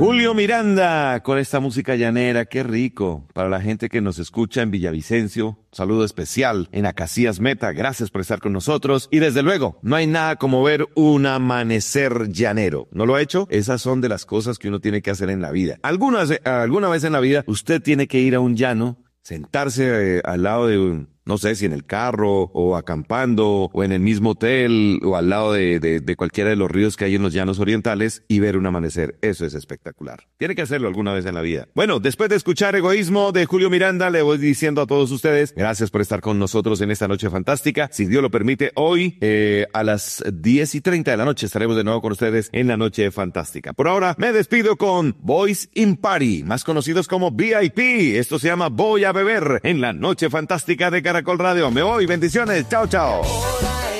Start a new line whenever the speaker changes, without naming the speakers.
Julio Miranda con esta música llanera, qué rico. Para la gente que nos escucha en Villavicencio, saludo especial en Acacías Meta, gracias por estar con nosotros. Y desde luego, no hay nada como ver un amanecer llanero. ¿No lo ha hecho? Esas son de las cosas que uno tiene que hacer en la vida. Alguna vez en la vida usted tiene que ir a un llano, sentarse al lado de no sé si en el carro o acampando o en el mismo hotel o al lado de cualquiera de los ríos que hay en los llanos orientales y ver un amanecer. Eso es espectacular. Tiene que hacerlo alguna vez en la vida. Bueno, después de escuchar Egoísmo de Julio Miranda, le voy diciendo a todos ustedes, gracias por estar con nosotros en esta noche fantástica. Si Dios lo permite, hoy a las 10:30 de la noche estaremos de nuevo con ustedes en la noche fantástica. Por ahora me despido con Boys in Party, más conocidos como VIP. Esto se llama Voy a Beber en la noche fantástica de Caracol Radio. Me voy, bendiciones, chao, chao.